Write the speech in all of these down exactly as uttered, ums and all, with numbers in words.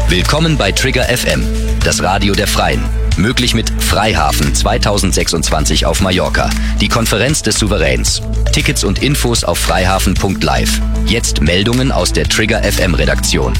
Willkommen bei Trigger F M, das Radio der Freien. Möglich mit Freihafen zweitausendsechsundzwanzig auf Mallorca, die Konferenz des Souveräns. Tickets und Infos auf freihafen punkt live. Jetzt Meldungen aus der Trigger F M Redaktion.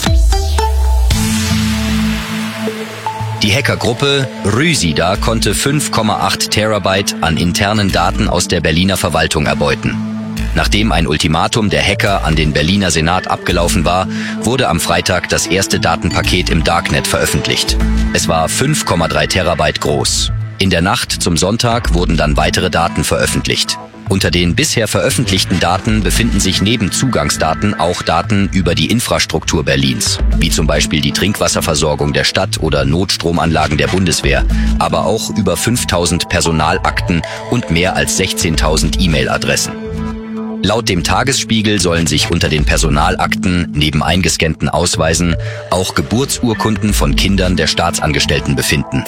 Die Hackergruppe Rüsida konnte fünf Komma acht Terabyte an internen Daten aus der Berliner Verwaltung erbeuten. Nachdem ein Ultimatum der Hacker an den Berliner Senat abgelaufen war, wurde am Freitag das erste Datenpaket im Darknet veröffentlicht. Es war fünf Komma drei Terabyte groß. In der Nacht zum Sonntag wurden dann weitere Daten veröffentlicht. Unter den bisher veröffentlichten Daten befinden sich neben Zugangsdaten auch Daten über die Infrastruktur Berlins, wie zum Beispiel die Trinkwasserversorgung der Stadt oder Notstromanlagen der Bundeswehr, aber auch über fünftausend Personalakten und mehr als sechzehntausend E-Mail-Adressen. Laut dem Tagesspiegel sollen sich unter den Personalakten neben eingescannten Ausweisen auch Geburtsurkunden von Kindern der Staatsangestellten befinden.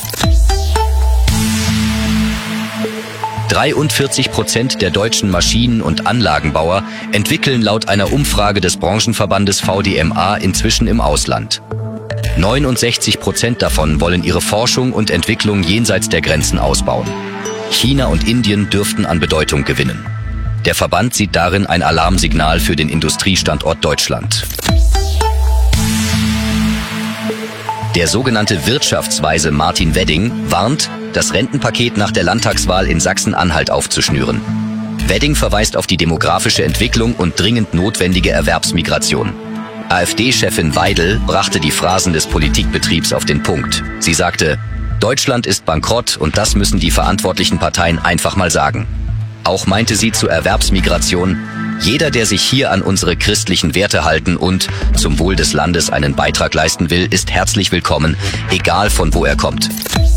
dreiundvierzig Prozent der deutschen Maschinen- und Anlagenbauer entwickeln laut einer Umfrage des Branchenverbandes V D M A inzwischen im Ausland. neunundsechzig Prozent davon wollen ihre Forschung und Entwicklung jenseits der Grenzen ausbauen. China und Indien dürften an Bedeutung gewinnen. Der Verband sieht darin ein Alarmsignal für den Industriestandort Deutschland. Der sogenannte Wirtschaftsweise Martin Wedding warnt, das Rentenpaket nach der Landtagswahl in Sachsen-Anhalt aufzuschnüren. Wedding verweist auf die demografische Entwicklung und dringend notwendige Erwerbsmigration. AfD-Chefin Weidel brachte die Phrasen des Politikbetriebs auf den Punkt. Sie sagte, Deutschland ist bankrott und das müssen die verantwortlichen Parteien einfach mal sagen. Auch meinte sie zur Erwerbsmigration, jeder, der sich hier an unsere christlichen Werte halten und zum Wohl des Landes einen Beitrag leisten will, ist herzlich willkommen, egal von wo er kommt.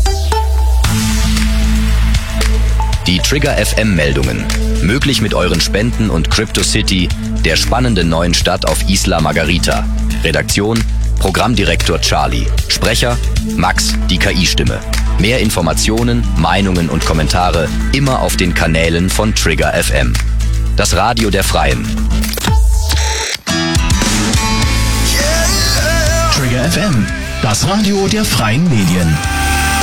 Die Trigger F M-Meldungen. Möglich mit euren Spenden und CryptoCity, der spannenden neuen Stadt auf Isla Margarita. Redaktion, Programmdirektor Charlie. Sprecher, Max, die K I-Stimme. Mehr Informationen, Meinungen und Kommentare immer auf den Kanälen von Trigger F M. Das Radio der Freien. Trigger F M, das Radio der Freien Medien.